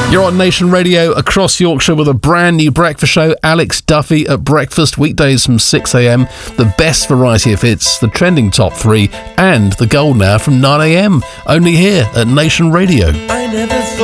You're on Nation Radio across Yorkshire with a brand new breakfast show. Alex Duffy at breakfast, weekdays from 6am. The best variety of hits, the trending top 3, and the golden hour from 9am. Only here at Nation Radio.